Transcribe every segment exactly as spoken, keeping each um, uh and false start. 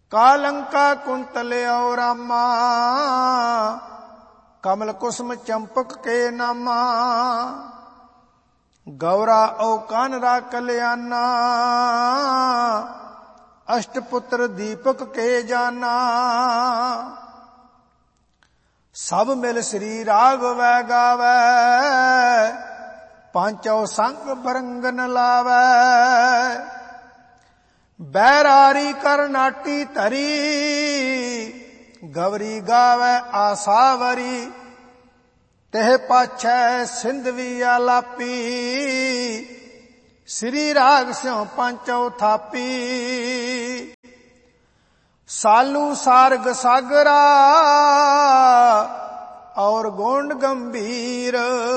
कालंका quintal और रामा, कमल कुसुम चंपक के नामा। गौरा औ कानरा कल्याणा, अष्टपुत्र दीपक के जाना। सब मिल श्री राघवै गावै, पांचों संग बरंगन लावै। बैरारी कर नाटी धरी, गवरी गावै आसावरी। तेह पाछै सिंधवी आलापी, श्री राग स्यों पांचों थापी। सालू सारग सागरा, और गोंड गंभीर।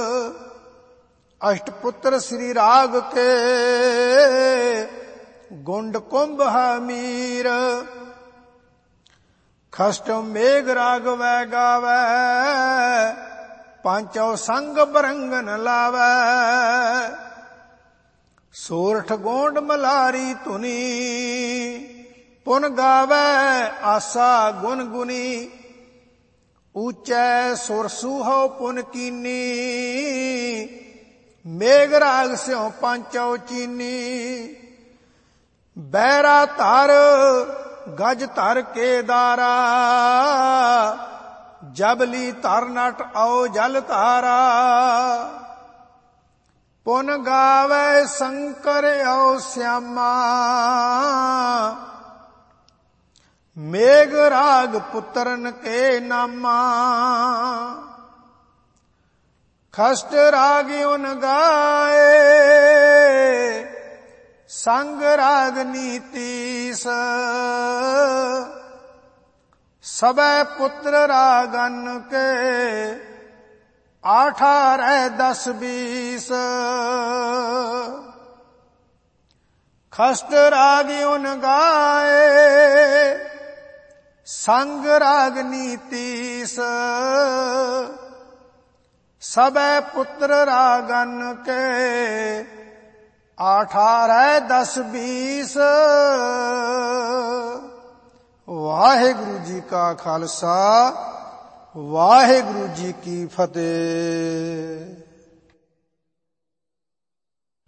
अष्टपुत्र श्री राग के, गुंड कुंभ हमीर। खष्ट मेघ रागवै गावै, पांचों संग बरंगन लावै। सोरठ गोंड मलारी धुनी, पुन गावै आसा गुन गुनी। ऊंचै सुर सुहो पुन कीनी, मेघ राग स्यों पांचों चीनी। बैरा धर गज धर के दारा, जबली धर नट औ जल धारा। पुन गावै शंकर औ श्यामा, मेघ राग पुत्रन के नामा। खष्ट राग उन गाए, संग राग नीतीस। सबै पुत्र रागन के, अठारह दस बीस। खष्ट राग उन गाए, संग राग नीतीस। सबै पुत्र रागन के, अठारह दस बीस। वाहिगुरु जी का खालसा, वाहिगुरु जी की फतेह।